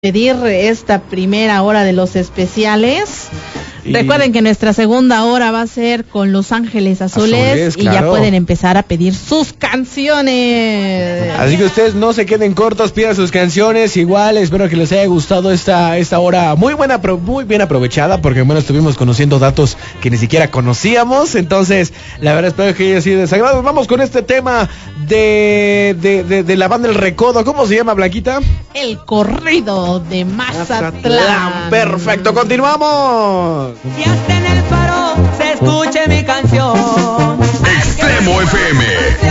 pedir esta primera hora de los especiales. Recuerden que nuestra segunda hora va a ser con Los Ángeles Azules y ya pueden empezar a pedir sus canciones. Así que ustedes no se queden cortos, pidan sus canciones. Igual espero que les haya gustado esta hora muy bien aprovechada, porque bueno, estuvimos conociendo datos que ni siquiera conocíamos. Entonces, la verdad espero que haya sido de desagrado. Vamos con este tema de la banda El Recodo. ¿Cómo se llama, Blanquita? El corrido de Mazatlán. Perfecto, continuamos. Y hasta en el faro se escuche mi canción. Extremo FM.